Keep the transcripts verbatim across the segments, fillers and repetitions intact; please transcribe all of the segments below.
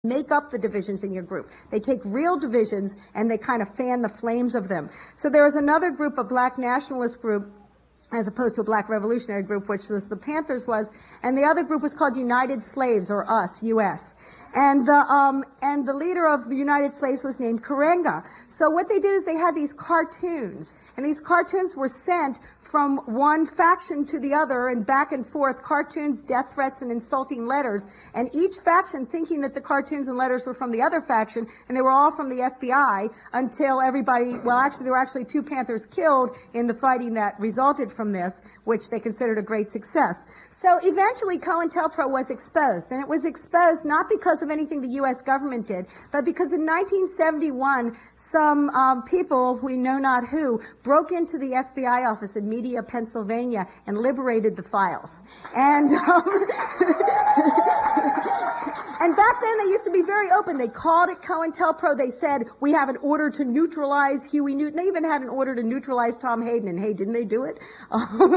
make up the divisions in your group. They take real divisions and they kind of fan the flames of them. So there was another group, a black nationalist group, as opposed to a black revolutionary group, which was the Panthers was, and the other group was called United Slaves, or US, U S. And the, um, and the leader of the United Slaves was named Karenga. So what they did is they had these cartoons, and these cartoons were sent from one faction to the other and back and forth, cartoons, death threats, and insulting letters, and each faction thinking that the cartoons and letters were from the other faction, and they were all from the F B I until everybody, well actually there were actually two Panthers killed in the fighting that resulted from this, which they considered a great success. So eventually COINTELPRO was exposed, and it was exposed not because of anything the U S government did, but because in nineteen seventy-one, some um, people, we know not who, broke into the F B I office in Media, Pennsylvania, and liberated the files. And um, and back then they used to be very open. They called it COINTELPRO. They said, we have an order to neutralize Huey Newton. They even had an order to neutralize Tom Hayden, and hey, didn't they do it? Um,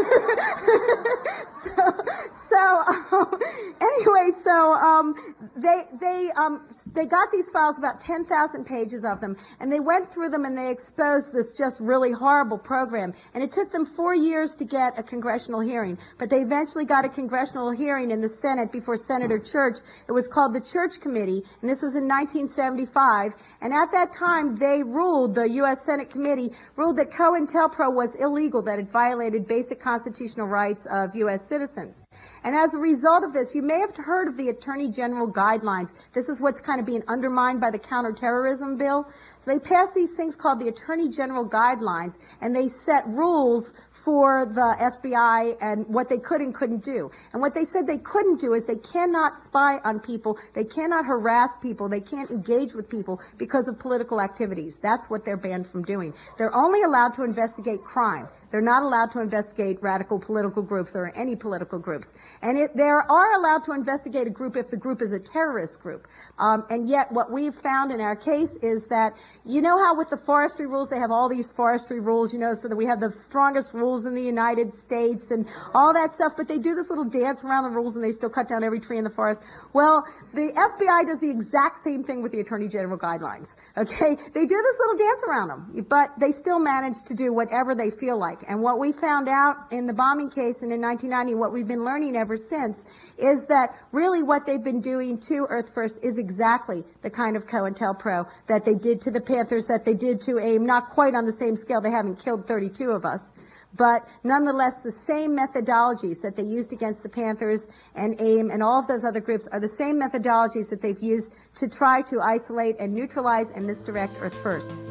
so, so um, anyway, so um, they they um, they got these files, about ten thousand pages of them, and they went through them and they exposed this just really horrible program. And it took them four years to get a congressional hearing, but they eventually got a congressional hearing in the Senate before Senator Church. It was called the Church Committee, and this was in nineteen seventy-five. And at that time, they ruled, the U S Senate Committee ruled that COINTELPRO was illegal, that it violated basic constitutional rights of U S citizens. And as a result of this, you may have heard of the Attorney General Guidelines. This is what's kind of being undermined by the counterterrorism bill. So they passed these things called the Attorney General Guidelines, and they set rules for the F B I and what they could and couldn't do. And what they said they couldn't do is they cannot spy on people, they cannot harass people, they can't engage with people because of political activities. That's what they're banned from doing. They're only allowed to investigate crime. They're not allowed to investigate radical political groups or any political groups. And it, they are allowed to investigate a group if the group is a terrorist group. Um, and yet what we've found in our case is that, you know how with the forestry rules, they have all these forestry rules, you know, so that we have the strongest rules in the United States and all that stuff, but they do this little dance around the rules and they still cut down every tree in the forest. Well, the F B I does the exact same thing with the Attorney General Guidelines, okay? They do this little dance around them, but they still manage to do whatever they feel like. And what we found out in the bombing case and in nineteen ninety, what we've been learning ever since, is that really what they've been doing to Earth First is exactly the kind of COINTELPRO that they did to the Panthers, that they did to AIM, not quite on the same scale. They haven't killed thirty-two of us. But nonetheless, the same methodologies that they used against the Panthers and AIM and all of those other groups are the same methodologies that they've used to try to isolate and neutralize and misdirect Earth First.